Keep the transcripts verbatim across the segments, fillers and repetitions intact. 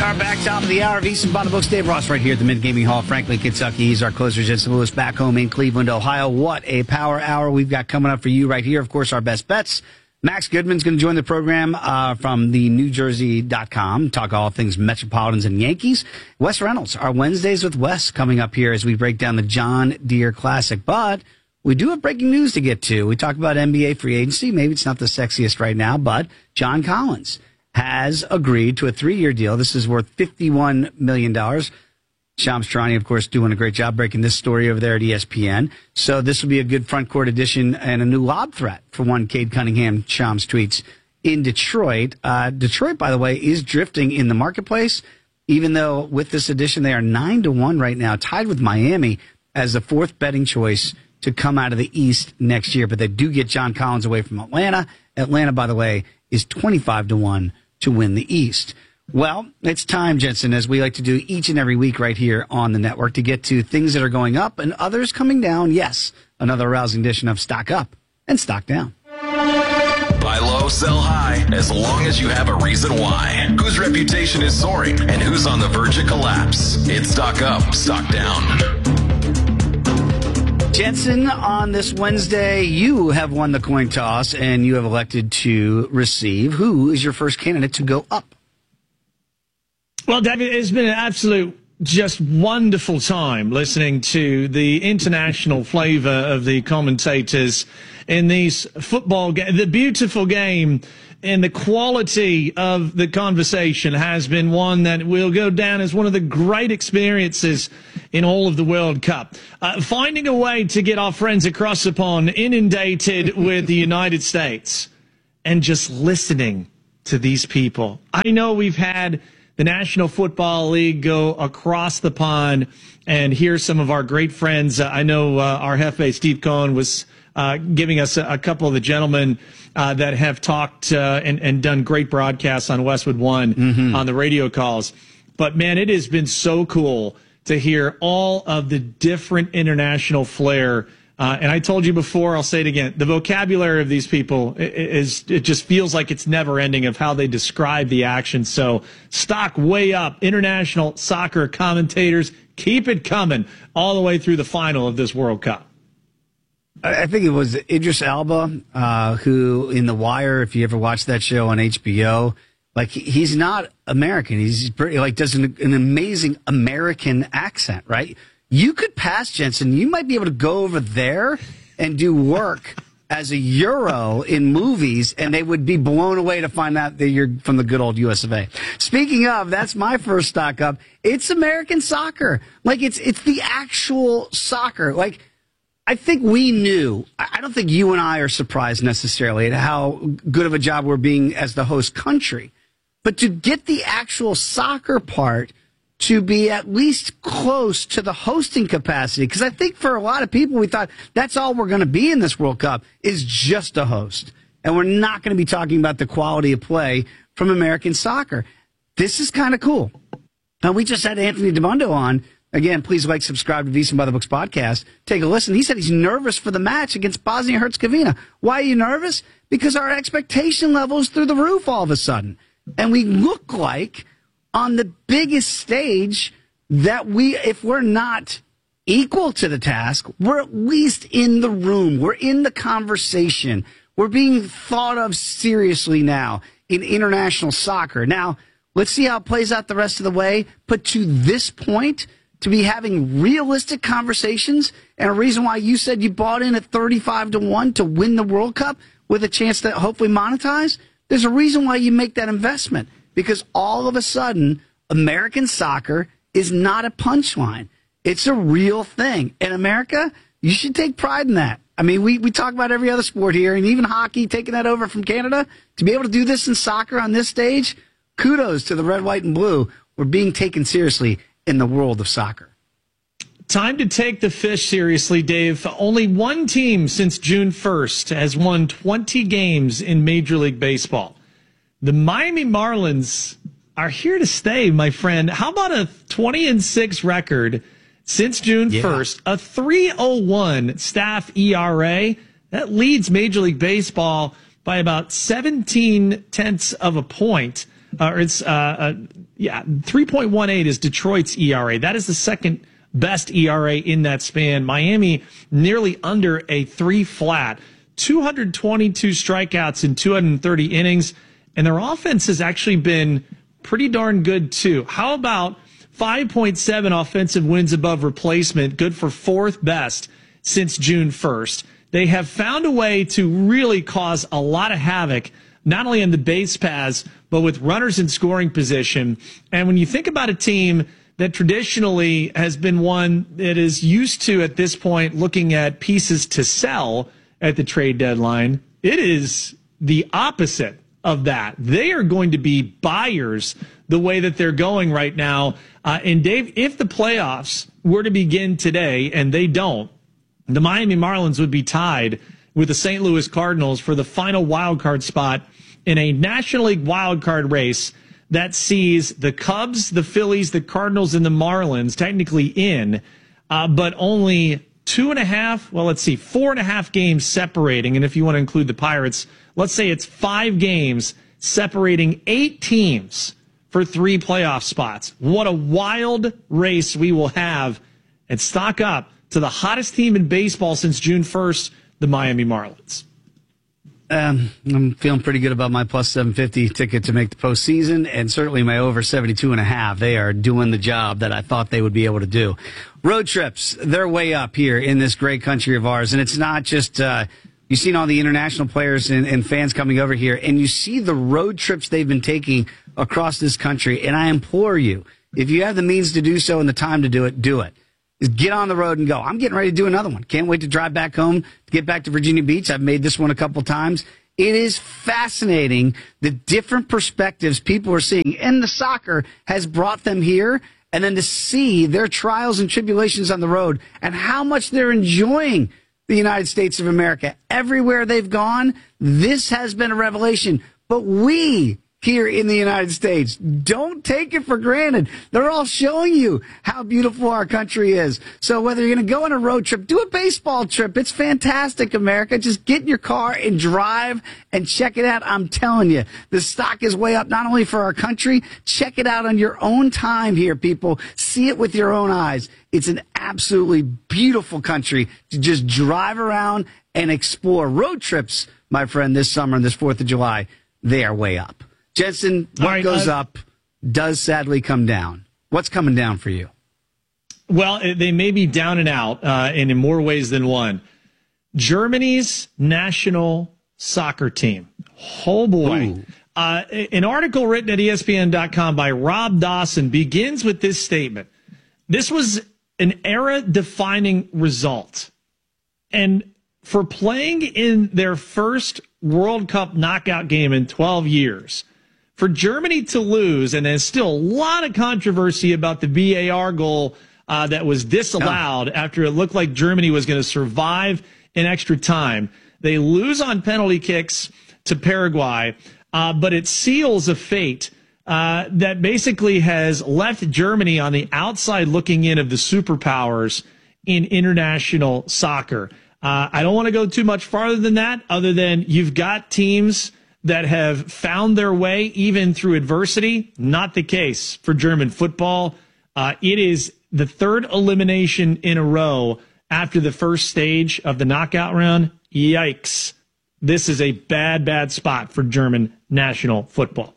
are back top of the hour. VSiN by the Books. Dave Ross right here at the Mid Gaming Hall, Franklin, Kentucky. He's our closer, Jensen Lewis, back home in Cleveland, Ohio. What a power hour we've got coming up for you right here. Of course, our best bets. Max Goodman's going to join the program uh, from the New Jersey dot com. Talk all things Metropolitans and Yankees. Wes Reynolds, our Wednesdays with Wes coming up here as we break down the John Deere Classic. But we do have breaking news to get to. We talk about N B A free agency. Maybe it's not the sexiest right now, but John Collins has agreed to a three-year deal. This is worth fifty-one million dollars. Shams Charania, of course, doing a great job breaking this story over there at E S P N. So this will be a good front court addition and a new lob threat for one Cade Cunningham. Shams tweets in Detroit. Uh, Detroit, by the way, is drifting in the marketplace, even though with this addition they are nine to one right now, tied with Miami as the fourth betting choice to come out of the East next year. But they do get John Collins away from Atlanta. Atlanta, by the way, is twenty-five to one to win the East. Well, it's time, Jensen, as we like to do each and every week right here on the network, to get to things that are going up and others coming down. Yes, another rousing edition of Stock Up and Stock Down. Buy low, sell high, as long as you have a reason why. Whose reputation is soaring and who's on the verge of collapse? It's Stock Up, Stock Down. Jensen, on this Wednesday, you have won the coin toss and you have elected to receive. Who is your first candidate to go up? Well, David, it's been an absolute, just wonderful time listening to the international flavor of the commentators in these football games. The beautiful game and the quality of the conversation has been one that will go down as one of the great experiences in all of the World Cup. Uh, finding a way to get our friends across the pond inundated with the United States and just listening to these people. I know we've had the National Football League go across the pond and hear some of our great friends. Uh, I know uh, our Hefe, Steve Cohen, was uh, giving us a, a couple of the gentlemen uh, that have talked uh, and, and done great broadcasts on Westwood One mm-hmm. on the radio calls. But, man, it has been so cool to hear all of the different international flair. Uh, and I told you before, I'll say it again, the vocabulary of these people is, it just feels like it's never ending of how they describe the action. So stock way up. International soccer commentators, keep it coming all the way through the final of this World Cup. I think it was Idris Elba, uh, who in The Wire, if you ever watched that show on H B O, like he's not American. He's pretty, like does an, an amazing American accent, right? You could pass, Jensen. You might be able to go over there and do work as a Euro in movies, and they would be blown away to find out that you're from the good old U S of A. Speaking of, that's my first stock up. It's American soccer. Like, it's it's the actual soccer. Like, I think we knew. I don't think you and I are surprised necessarily at how good of a job we're being as the host country. But to get the actual soccer part to be at least close to the hosting capacity. Because I think for a lot of people, we thought that's all we're going to be in this World Cup is just a host. And we're not going to be talking about the quality of play from American soccer. This is kind of cool. Now, we just had Anthony DiMondo on. Again, please like, subscribe to VSiN by the Books podcast. Take a listen. He said he's nervous for the match against Bosnia-Herzegovina. Why are you nervous? Because our expectation level is through the roof all of a sudden. And we look like on the biggest stage that we, if we're not equal to the task, we're at least in the room. We're in the conversation. We're being thought of seriously now in international soccer. Now, let's see how it plays out the rest of the way. But to this point, to be having realistic conversations, and a reason why you said you bought in at thirty-five to one to win the World Cup with a chance to hopefully monetize, there's a reason why you make that investment. Because all of a sudden, American soccer is not a punchline. It's a real thing. In America, you should take pride in that. I mean, we, we talk about every other sport here, and even hockey, taking that over from Canada. To be able to do this in soccer on this stage, kudos to the red, white, and blue. We're being taken seriously in the world of soccer. Time to take the fish seriously, Dave. Only one team since June first has won twenty games in Major League Baseball. The Miami Marlins are here to stay, my friend. How about a twenty and six record since June first, yeah. A three oh one staff E R A? That leads Major League Baseball by about seventeen tenths of a point. or it's, uh, uh, yeah, three point one eight is Detroit's E R A. That is the second best E R A in that span. Miami nearly under a three flat, two hundred twenty-two strikeouts in two hundred thirty innings, and their offense has actually been pretty darn good too. How about five point seven offensive wins above replacement, good for fourth best since June first. They have found a way to really cause a lot of havoc, not only in the base paths, but with runners in scoring position. And when you think about a team that traditionally has been one that is used to, at this point, looking at pieces to sell at the trade deadline, it is the opposite of that. They are going to be buyers the way that they're going right now. Uh, and Dave, if the playoffs were to begin today, and they don't, the Miami Marlins would be tied with the Saint Louis Cardinals for the final wild card spot in a National League wild card race that sees the Cubs, the Phillies, the Cardinals, and the Marlins technically in, uh, but only two and a half, well, let's see, four and a half games separating. And if you want to include the Pirates, let's say it's five games separating eight teams for three playoff spots. What a wild race we will have. And stock up to the hottest team in baseball since June first, the Miami Marlins. Um, I'm feeling pretty good about my plus seven fifty ticket to make the postseason, and certainly my over seventy-two and a half. They are doing the job that I thought they would be able to do. Road trips, they're way up here in this great country of ours, and it's not just, uh, you've seen all the international players and, and fans coming over here, and you see the road trips they've been taking across this country, and I implore you, if you have the means to do so and the time to do it, do it. Just get on the road and go. I'm getting ready to do another one. Can't wait to drive back home, to get back to Virginia Beach. I've made this one a couple times. It is fascinating the different perspectives people are seeing. And the soccer has brought them here. And then to see their trials and tribulations on the road and how much they're enjoying the United States of America. Everywhere they've gone, this has been a revelation. But we here in the United States, don't take it for granted. They're all showing you how beautiful our country is. So whether you're going to go on a road trip, do a baseball trip. It's fantastic, America. Just get in your car and drive and check it out. I'm telling you, the stock is way up, not only for our country. Check it out on your own time here, people. See it with your own eyes. It's an absolutely beautiful country to just drive around and explore. Road trips, my friend, this summer and this fourth of July, they are way up. Jensen, what right, goes uh, up does sadly come down. What's coming down for you? Well, they may be down and out, uh, and in more ways than one. Germany's national soccer team. Oh, boy. Uh, an article written at E S P N dot com by Rob Dawson begins with this statement. This was an era-defining result. And for playing in their first World Cup knockout game in twelve years, for Germany to lose, and there's still a lot of controversy about the V A R goal uh, that was disallowed oh. after it looked like Germany was going to survive in extra time. They lose on penalty kicks to Paraguay, uh, but it seals a fate uh, that basically has left Germany on the outside looking in of the superpowers in international soccer. Uh, I don't want to go too much farther than that, other than you've got teams that have found their way even through adversity. Not the case for German football. Uh, it is the third elimination in a row after the first stage of the knockout round. Yikes. This is a bad, bad spot for German national football.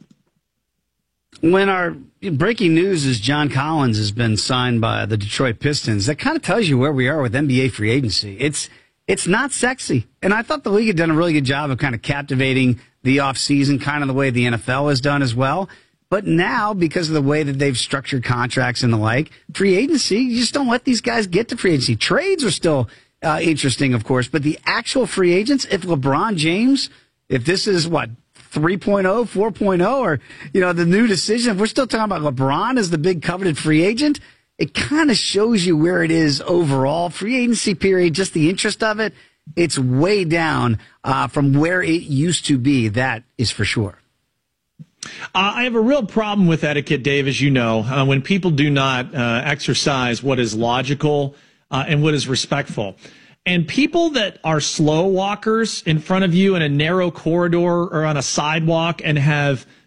When our breaking news is John Collins has been signed by the Detroit Pistons, that kind of tells you where we are with N B A free agency. It's It's not sexy. And I thought the league had done a really good job of kind of captivating the offseason, kind of the way the N F L has done as well. But now, because of the way that they've structured contracts and the like, free agency, you just don't let these guys get to free agency. Trades are still uh, interesting, of course, but the actual free agents, if LeBron James, if this is what, three point oh, four point oh, or, you know, the new decision, if we're still talking about LeBron as the big coveted free agent, it kind of shows you where it is overall. Free agency period, just the interest of it, it's way down uh, from where it used to be. That is for sure. Uh, I have a real problem with etiquette, Dave, as you know, uh, when people do not uh, exercise what is logical uh, and what is respectful. And people that are slow walkers in front of you in a narrow corridor or on a sidewalk and have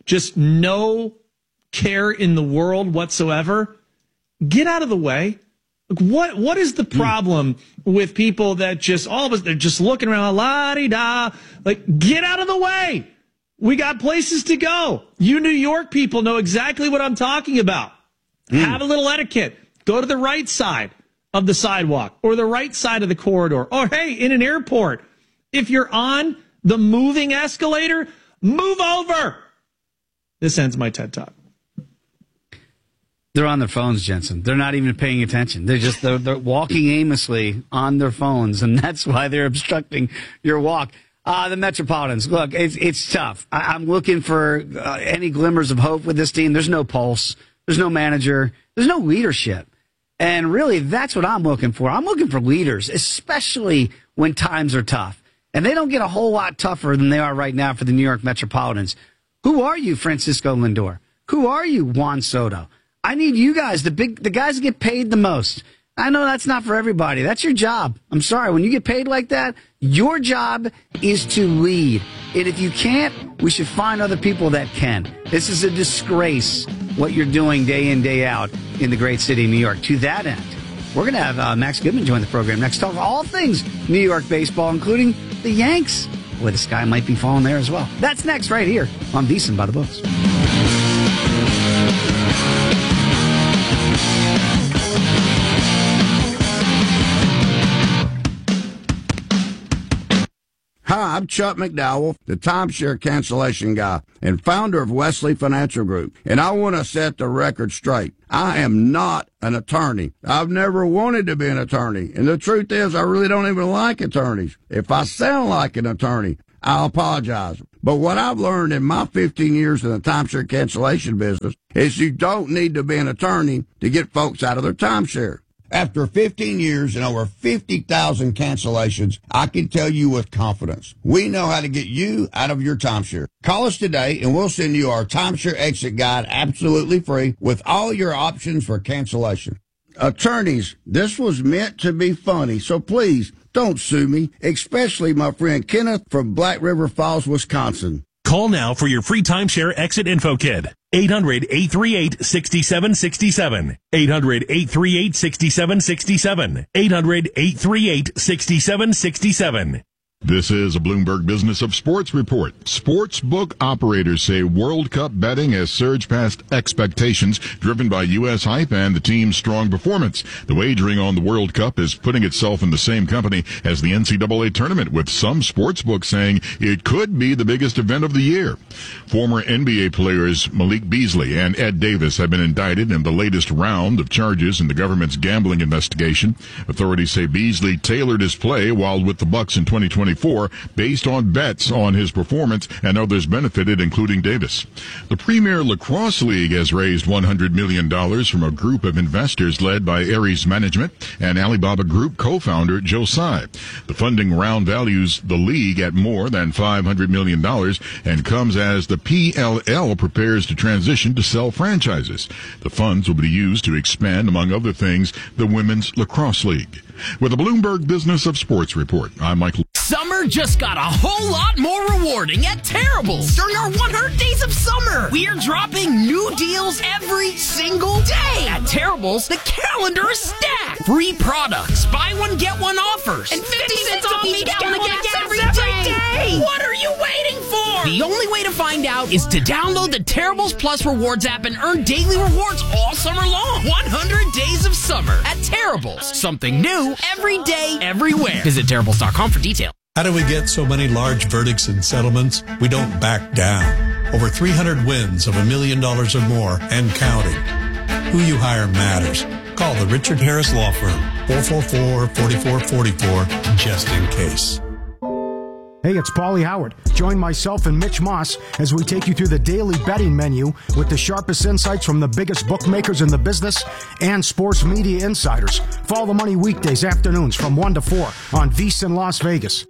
just no care in the world whatsoever, get out of the way. Like, what what is the problem mm. with people that just all of us, they're just looking around, la-di-da, like, get out of the way. We got places to go. You New York people know exactly what I'm talking about. Mm. Have a little etiquette. Go to the right side of the sidewalk or the right side of the corridor. Or, hey, in an airport, if you're on the moving escalator, move over. This ends my TED Talk. They're on their phones, Jensen. They're not even paying attention. They're just they're, they're walking aimlessly on their phones, and that's why they're obstructing your walk. Uh, the Metropolitans, look, it's it's tough. I, I'm looking for uh, any glimmers of hope with this team. There's no pulse. There's no manager. There's no leadership. And really, that's what I'm looking for. I'm looking for leaders, especially when times are tough. And they don't get a whole lot tougher than they are right now for the New York Metropolitans. Who are you, Francisco Lindor? Who are you, Juan Soto? I need you guys, the big, the guys that get paid the most. I know that's not for everybody. That's your job. I'm sorry. When you get paid like that, your job is to lead. And if you can't, we should find other people that can. This is a disgrace, what you're doing day in, day out in the great city of New York. To that end, we're going to have uh, Max Goodman join the program next. Talk all things New York baseball, including the Yanks. Boy, the sky might be falling there as well. That's next right here on VSiN by the Books. Hi, I'm Chuck McDowell, the timeshare cancellation guy and founder of Wesley Financial Group. And I want to set the record straight. I am not an attorney. I've never wanted to be an attorney. And the truth is, I really don't even like attorneys. If I sound like an attorney, I'll apologize. But what I've learned in my fifteen years in the timeshare cancellation business is you don't need to be an attorney to get folks out of their timeshare. After fifteen years and over fifty thousand cancellations, I can tell you with confidence, we know how to get you out of your timeshare. Call us today and we'll send you our timeshare exit guide absolutely free with all your options for cancellation. Attorneys, this was meant to be funny, so please don't sue me, especially my friend Kenneth from Black River Falls, Wisconsin. Call now for your free timeshare exit info kit. eight hundred, eight three eight, six seven six seven. eight hundred, eight three eight, six seven six seven. eight hundred, eight three eight, six seven six seven. This is a Bloomberg Business of Sports report. Sportsbook operators say World Cup betting has surged past expectations, driven by U S hype and the team's strong performance. The wagering on the World Cup is putting itself in the same company as the N C double A tournament, with some sportsbooks saying it could be the biggest event of the year. Former N B A players Malik Beasley and Ed Davis have been indicted in the latest round of charges in the government's gambling investigation. Authorities say Beasley tailored his play while with the Bucks in twenty twenty-four based on bets on his performance, and others benefited, including Davis. The Premier Lacrosse League has raised one hundred million dollars from a group of investors led by Ares Management and Alibaba Group co-founder Joe Tsai. The funding round values the league at more than five hundred million dollars and comes as the P L L prepares to transition to sell franchises. The funds will be used to expand, among other things, the Women's Lacrosse League. With a Bloomberg Business of Sports report, I'm Michael. Summer just got a whole lot more rewarding at Terrible's during our one hundred days of summer. We are dropping new deals every single day. At Terrible's, the calendar is stacked. Free products, buy one, get one offers, and fifty cents off each gallon of gas every day. What are you waiting for? The only way to find out is to download the Terrible's Plus Rewards app and earn daily rewards all summer long. one hundred days of summer at Terrible's. Something new every day, everywhere. Visit Terrible's dot com for details. How do we get so many large verdicts and settlements? We don't back down. Over three hundred wins of a million dollars or more and counting. Who you hire matters. Call the Richard Harris Law Firm, four four four, four four four four, just in case. Hey, it's Paulie Howard. Join myself and Mitch Moss as we take you through the daily betting menu with the sharpest insights from the biggest bookmakers in the business and sports media insiders. Follow the money weekdays afternoons from one to four on VSiN Las Vegas.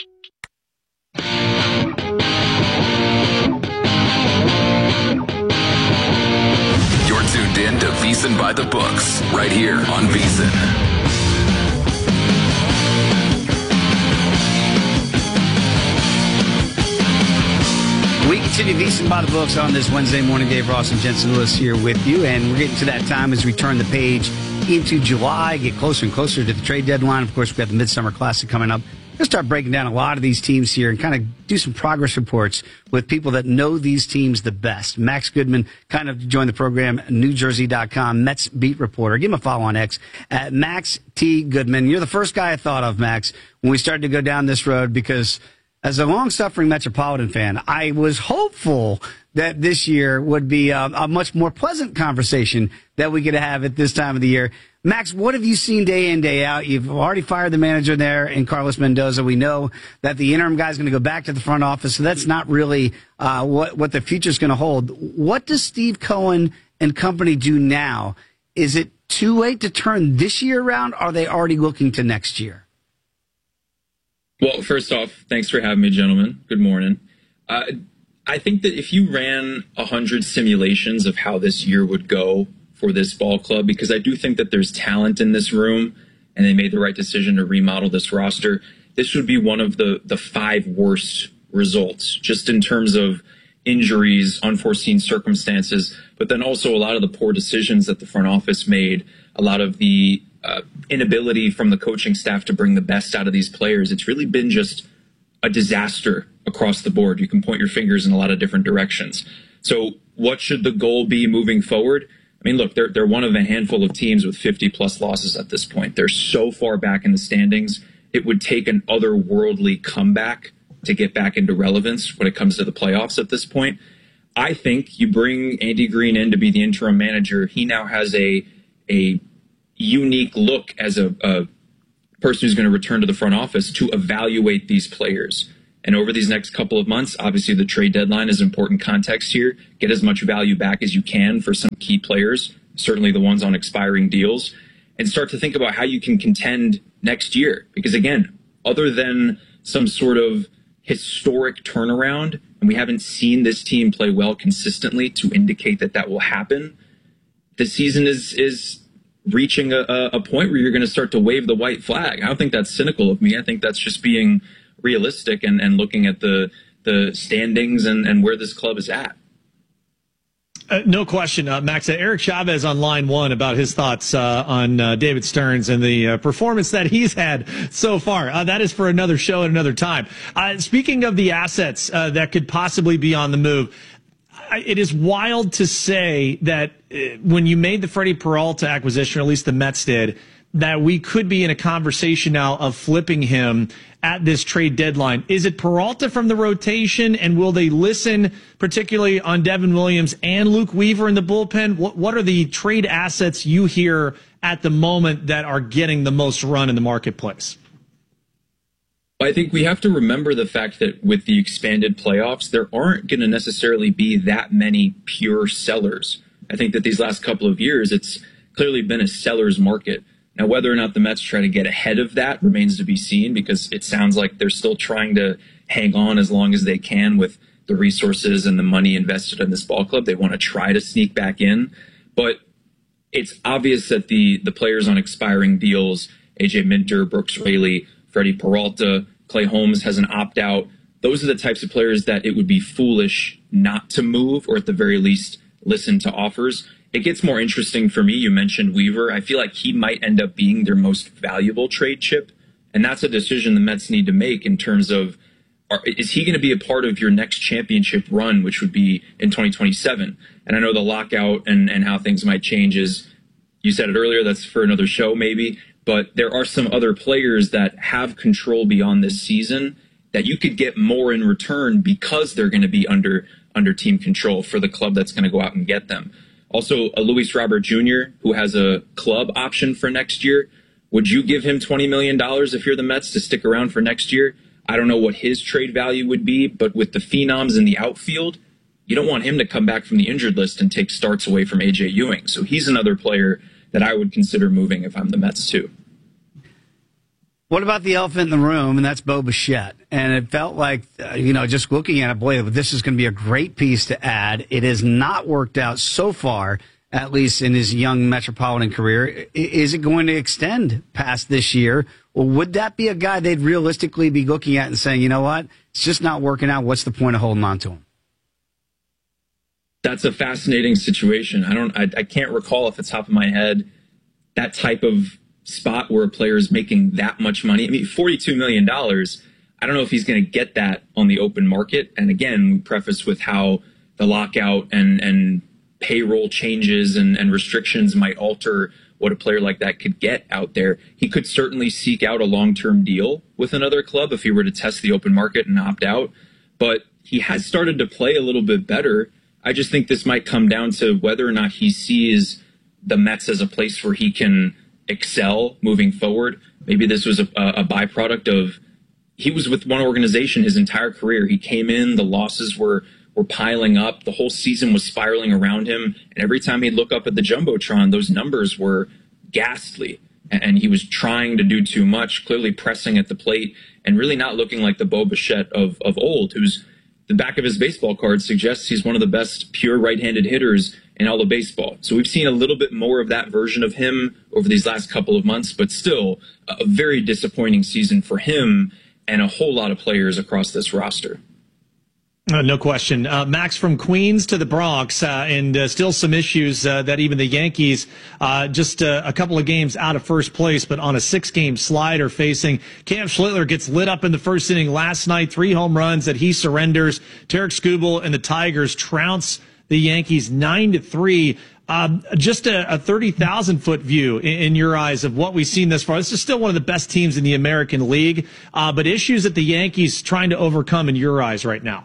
You're tuned in to VSiN by the Books, right here on VSiN. We continue Decent by the Books on this Wednesday morning. Dave Ross and Jensen Lewis here with you, and we're getting to that time as we turn the page into July, get closer and closer to the trade deadline. Of course, we've got the Midsummer Classic coming up. We'll start breaking down a lot of these teams here and kind of do some progress reports with people that know these teams the best. Max Goodman kind of joined the program, New Jersey dot com, Mets beat reporter. Give him a follow on X at Max T. Goodman. You're the first guy I thought of, Max, when we started to go down this road because as a long-suffering Metropolitan fan, I was hopeful that this year would be a, a much more pleasant conversation that we could have at this time of the year. Max, what have you seen day in, day out? You've already fired the manager there in Carlos Mendoza. We know that the interim guy is going to go back to the front office, so that's not really uh, what, what the future is going to hold. What does Steve Cohen and company do now? Is it too late to turn this year around, or are they already looking to next year? Well, first off, thanks for having me, gentlemen. Good morning. Uh, I think that if you ran one hundred simulations of how this year would go for this ball club, because I do think that there's talent in this room and they made the right decision to remodel this roster, this would be one of the, the five worst results, just in terms of injuries, unforeseen circumstances, but then also a lot of the poor decisions that the front office made, a lot of the uh, inability from the coaching staff to bring the best out of these players. It's really been just a disaster across the board. You can point your fingers in a lot of different directions. So what should the goal be moving forward? I mean, look, they're, they're one of a handful of teams with fifty plus losses at this point. They're so far back in the standings. It would take an otherworldly comeback to get back into relevance when it comes to the playoffs at this point. I think you bring Andy Green in to be the interim manager. He now has a, a unique look as a, a person who's going to return to the front office to evaluate these players. And over these next couple of months, obviously the trade deadline is important context here. Get as much value back as you can for some key players, certainly the ones on expiring deals, and start to think about how you can contend next year. Because again, other than some sort of historic turnaround, and we haven't seen this team play well consistently to indicate that that will happen, the season is is reaching a, a point where you're going to start to wave the white flag. I don't think that's cynical of me. I think that's just being realistic and, and looking at the the standings and, and where this club is at. Uh, no question, uh, Max. Uh, Eric Chavez on line one about his thoughts uh, on uh, David Stearns and the uh, performance that he's had so far. Uh, that is for another show at another time. Uh, speaking of the assets uh, that could possibly be on the move, I, it is wild to say that uh, when you made the Freddie Peralta acquisition, or at least the Mets did, that we could be in a conversation now of flipping him at this trade deadline. Is it Peralta from the rotation, and will they listen particularly on Devin Williams and Luke Weaver in the bullpen? What, what are the trade assets you hear at the moment that are getting the most run in the marketplace? I think we have to remember the fact that with the expanded playoffs, there aren't going to necessarily be that many pure sellers. I think that these last couple of years, it's clearly been a seller's market. Now, whether or not the Mets try to get ahead of that remains to be seen, because it sounds like they're still trying to hang on as long as they can with the resources and the money invested in this ball club. They want to try to sneak back in. But it's obvious that the, the players on expiring deals, A J Minter, Brooks Raley, Freddie Peralta, Clay Holmes has an opt-out. Those are the types of players that it would be foolish not to move, or at the very least listen to offers. It gets more interesting for me. You mentioned Weaver. I feel like he might end up being their most valuable trade chip. And that's a decision the Mets need to make in terms of, are, is he going to be a part of your next championship run, which would be in twenty twenty-seven? And I know the lockout and, and how things might change is, you said it earlier, that's for another show maybe. But there are some other players that have control beyond this season that you could get more in return because they're going to be under, under team control for the club that's going to go out and get them. Also, a Luis Robert Junior, who has a club option for next year. Would you give him twenty million dollars if you're the Mets to stick around for next year? I don't know what his trade value would be, but with the phenoms in the outfield, you don't want him to come back from the injured list and take starts away from A J Ewing. So he's another player that I would consider moving if I'm the Mets too. What about the elephant in the room, and that's Bo Bichette? And it felt like, uh, you know, just looking at it, boy, this is going to be a great piece to add. It has not worked out so far, at least in his young Metropolitan career. Is it going to extend past this year? Or would that be a guy they'd realistically be looking at and saying, you know what, it's just not working out. What's the point of holding on to him? That's a fascinating situation. I don't, I, I can't recall off the top of my head that type of spot where a player is making that much money. I mean, forty-two million dollars. I don't know if he's going to get that on the open market. And again, we preface with how the lockout and, and payroll changes and, and restrictions might alter what a player like that could get out there. He could certainly seek out a long-term deal with another club if he were to test the open market and opt out. But he has started to play a little bit better. I just think this might come down to whether or not he sees the Mets as a place where he can excel moving forward. Maybe this was a, a byproduct of he was with one organization his entire career. He came in, the losses were were piling up. The whole season was spiraling around him. And every time he'd look up at the Jumbotron, those numbers were ghastly. And he was trying to do too much, clearly pressing at the plate and really not looking like the Bo Bichette of, of old, who's the back of his baseball card suggests he's one of the best pure right-handed hitters in all of baseball. So we've seen a little bit more of that version of him over these last couple of months, but still a very disappointing season for him and a whole lot of players across this roster. Uh, no question. Uh, Max, from Queens to the Bronx, uh, and uh, still some issues uh, that even the Yankees, uh, just uh, a couple of games out of first place, but on a six-game slide are facing. Cam Schlittler gets lit up in the first inning last night, three home runs that he surrenders. Tarek Skubal and the Tigers trounce the Yankees nine to three. Um, just a, a thirty thousand foot view in, in your eyes of what we've seen thus far. This is still one of the best teams in the American League, uh, but issues that the Yankees trying to overcome in your eyes right now.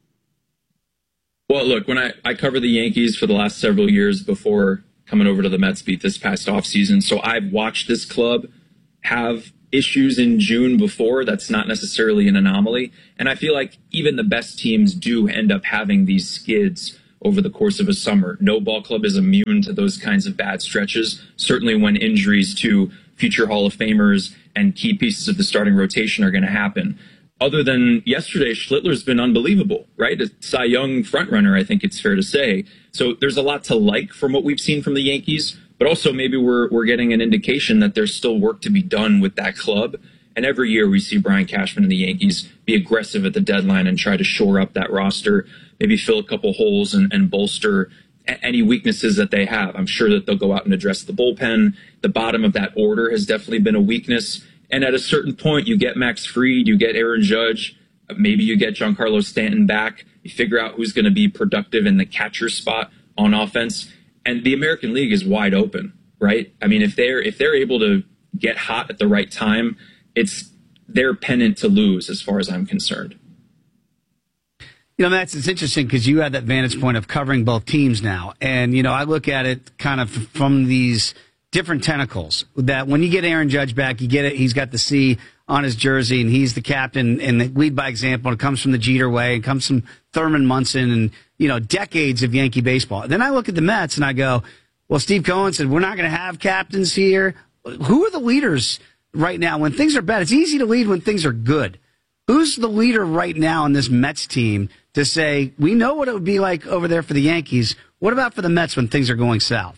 Well, look, when I, I covered the Yankees for the last several years before coming over to the Mets beat this past offseason, so I've watched this club have issues in June before. That's not necessarily an anomaly. And I feel like even the best teams do end up having these skids over the course of a summer. No ball club is immune to those kinds of bad stretches, certainly when injuries to future Hall of Famers and key pieces of the starting rotation are going to happen. Other than yesterday, Schlittler's been unbelievable, right? A Cy Young frontrunner, I think it's fair to say. So there's a lot to like from what we've seen from the Yankees, but also maybe we're we're getting an indication that there's still work to be done with that club. And every year we see Brian Cashman and the Yankees be aggressive at the deadline and try to shore up that roster, maybe fill a couple holes and, and bolster any weaknesses that they have. I'm sure that they'll go out and address the bullpen. The bottom of that order has definitely been a weakness. And at a certain point, you get Max Fried, you get Aaron Judge, maybe you get Giancarlo Stanton back. You figure out who's going to be productive in the catcher spot on offense. And the American League is wide open, right? I mean, if they're if they're able to get hot at the right time, it's their pennant to lose as far as I'm concerned. You know, Max, it's interesting because you had that vantage point of covering both teams now. And, you know, I look at it kind of from these different tentacles, that when you get Aaron Judge back, you get it. He's got the C on his jersey, and he's the captain and the lead by example. It comes from the Jeter way. It comes from Thurman Munson and, you know, decades of Yankee baseball. Then I look at the Mets and I go, well, Steve Cohen said, we're not going to have captains here. Who are the leaders right now? When things are bad, it's easy to lead when things are good. Who's the leader right now in this Mets team to say, we know what it would be like over there for the Yankees. What about for the Mets when things are going south?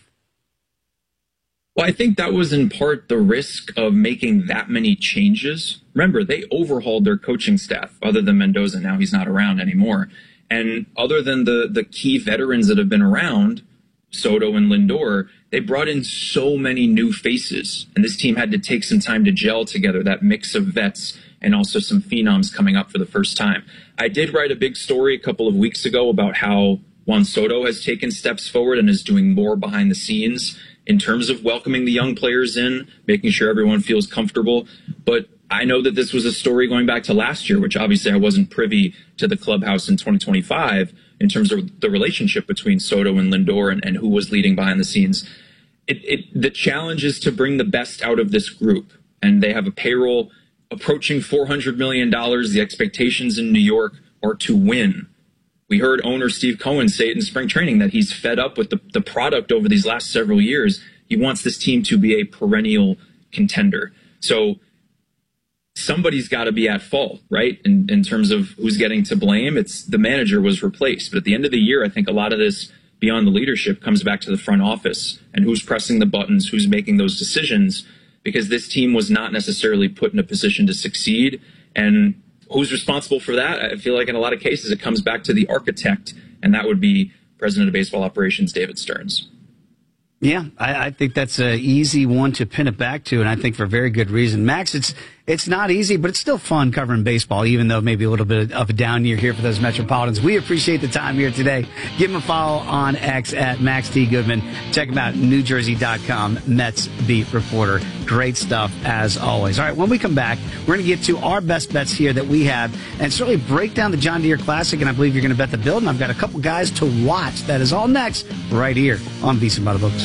Well, I think that was in part the risk of making that many changes. Remember, they overhauled their coaching staff, other than Mendoza. Now he's not around anymore. And other than the, the key veterans that have been around, Soto and Lindor, they brought in so many new faces. And this team had to take some time to gel together, that mix of vets and also some phenoms coming up for the first time. I did write a big story a couple of weeks ago about how Juan Soto has taken steps forward and is doing more behind the scenes in terms of welcoming the young players in, making sure everyone feels comfortable. But I know that this was a story going back to last year, which obviously I wasn't privy to the clubhouse in twenty twenty-five in terms of the relationship between Soto and Lindor and, and who was leading behind the scenes. It, it, the challenge is to bring the best out of this group. And they have a payroll approaching four hundred million dollars. The expectations in New York are to win. We heard owner Steve Cohen say it in spring training that he's fed up with the, the product over these last several years. He wants this team to be a perennial contender. So somebody's got to be at fault, right? In, in terms of who's getting to blame, it's the manager was replaced. But at the end of the year, I think a lot of this beyond the leadership comes back to the front office and who's pressing the buttons, who's making those decisions, because this team was not necessarily put in a position to succeed. And who's responsible for that? I feel like in a lot of cases it comes back to the architect, and that would be President of Baseball Operations, David Stearns. Yeah, I, I think that's an easy one to pin it back to, and I think for very good reason. Max, it's it's not easy, but it's still fun covering baseball, even though maybe a little bit of a down year here for those Metropolitans. We appreciate the time here today. Give him a follow on X at Max T. Goodman. Check him out, New Jersey dot com, Mets beat reporter. Great stuff, as always. All right, when we come back, we're going to get to our best bets here that we have and certainly break down the John Deere Classic, and I believe you're going to bet the build, and I've got a couple guys to watch. That is all next, right here on VSiN by the Books.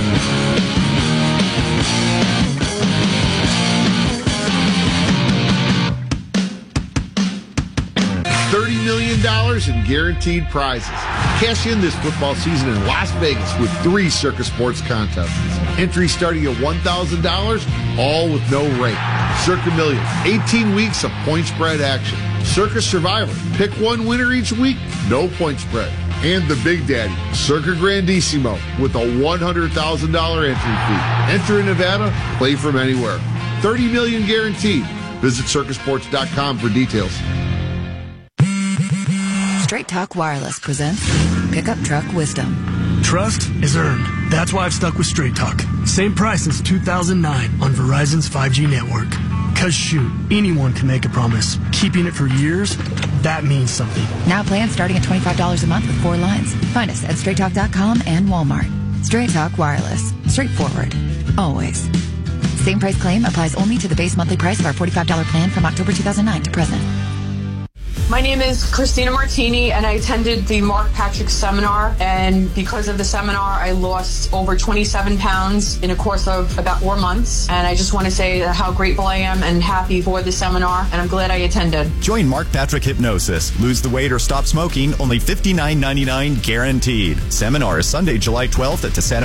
thirty million dollars in guaranteed prizes. Cash in this football season in Las Vegas with three Circa Sports contests. Entries starting at one thousand dollars, all with no rate. Circa Millions, eighteen weeks of point spread action. Circa Survivor, pick one winner each week, no point spread. And the Big Daddy, Circa Grandissimo, with a one hundred thousand dollars entry fee. Enter in Nevada, play from anywhere. thirty million dollars guaranteed. Visit Circa Sports dot com for details. Straight Talk Wireless presents Pickup Truck Wisdom. Trust is earned. That's why I've stuck with Straight Talk. Same price since two thousand nine on Verizon's five G network. Cause shoot, anyone can make a promise. Keeping it for years, that means something. Now plans starting at twenty-five dollars a month with four lines. Find us at straight talk dot com and Walmart. Straight Talk Wireless. Straightforward. Always. Same price claim applies only to the base monthly price of our forty-five dollars plan from October two thousand nine to present. My name is Christina Martini, and I attended the Mark Patrick seminar, and because of the seminar, I lost over twenty-seven pounds in a course of about four months, and I just want to say how grateful I am and happy for the seminar, and I'm glad I attended. Join Mark Patrick Hypnosis. Lose the weight or stop smoking, only fifty-nine ninety-nine guaranteed. Seminar is Sunday, July twelfth at the Santa